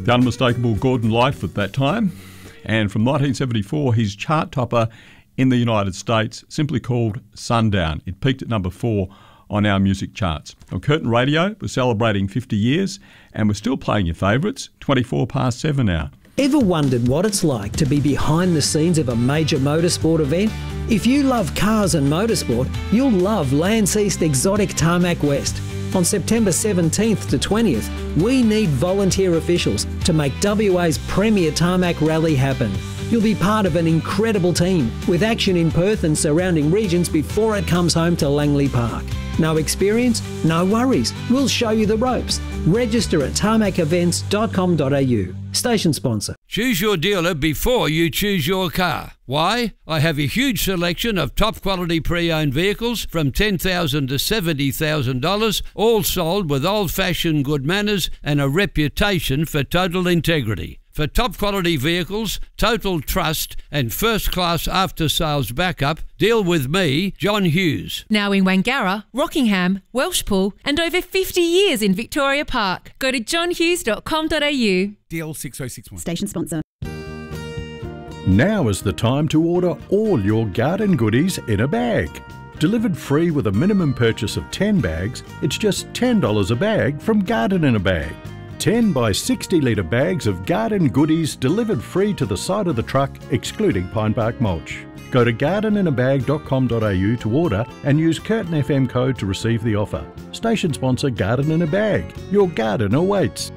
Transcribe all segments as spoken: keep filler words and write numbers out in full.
The unmistakable Gordon Lightfoot that time. And from nineteen seventy-four, his chart topper in the United States, simply called Sundown. It peaked at number four on our music charts. Well, Curtin Radio was celebrating fifty years, and we're still playing your favourites, twenty-four past seven now. Ever wondered what it's like to be behind the scenes of a major motorsport event? If you love cars and motorsport, you'll love Lance East Exotic Tarmac West. On September seventeenth to twentieth, we need volunteer officials to make W A's premier tarmac rally happen. You'll be part of an incredible team with action in Perth and surrounding regions before it comes home to Langley Park. No experience? No worries. We'll show you the ropes. Register at tarmac events dot com dot a u. Station sponsor. Choose your dealer before you choose your car. Why? I have a huge selection of top quality pre-owned vehicles from ten thousand dollars to seventy thousand dollars, all sold with old-fashioned good manners and a reputation for total integrity. For top quality vehicles, total trust and first-class after-sales backup, deal with me, John Hughes. Now in Wangara, Rockingham, Welshpool and over fifty years in Victoria Park. Go to john hughes dot com dot a u. D L six oh six one. Station sponsor. Now is the time to order all your garden goodies in a bag. Delivered free with a minimum purchase of ten bags, it's just ten dollars a bag from Garden in a Bag. ten by sixty litre bags of garden goodies delivered free to the side of the truck, excluding pine bark mulch. Go to garden in a bag dot com dot a u to order and use Curtin F M code to receive the offer. Station sponsor Garden in a Bag. Your garden awaits.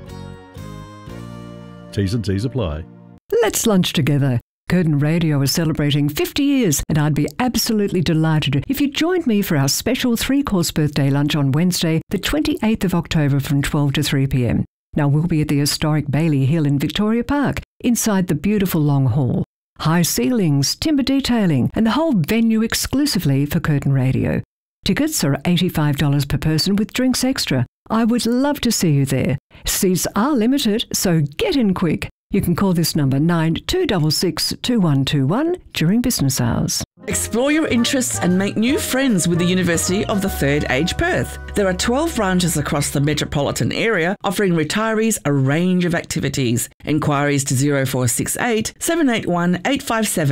T's and C's apply. Let's lunch together. Curtin Radio is celebrating fifty years, and I'd be absolutely delighted if you joined me for our special three-course birthday lunch on Wednesday, the twenty-eighth of October from twelve to three p m. Now, we'll be at the historic Bailey Hill in Victoria Park, inside the beautiful Long Hall. High ceilings, timber detailing, and the whole venue exclusively for Curtin Radio. Tickets are eighty-five dollars per person with drinks extra. I would love to see you there. Seats are limited, so get in quick. You can call this number nine two six six, two one two one during business hours. Explore your interests and make new friends with the University of the Third Age Perth. There are twelve branches across the metropolitan area offering retirees a range of activities. Enquiries to zero four six eight, seven eight one, eight five seven